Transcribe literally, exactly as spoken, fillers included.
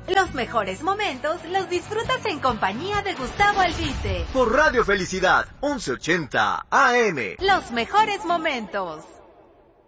Los mejores momentos los disfrutas en compañía de Gustavo Albite. Por Radio Felicidad, once ochenta A M. Los mejores momentos.